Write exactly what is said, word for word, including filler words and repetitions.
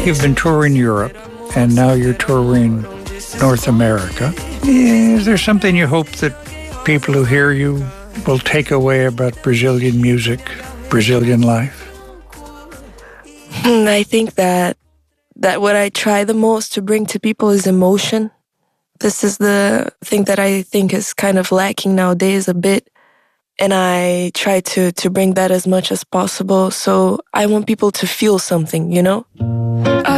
You've been touring Europe, and now you're touring North America. Is there something you hope that people who hear you will take away about Brazilian music, Brazilian life? Hmm, I think that that what I try the most to bring to people is emotion. This is the thing that I think is kind of lacking nowadays a bit. And I try to, to bring that as much as possible. So I want people to feel something, you know?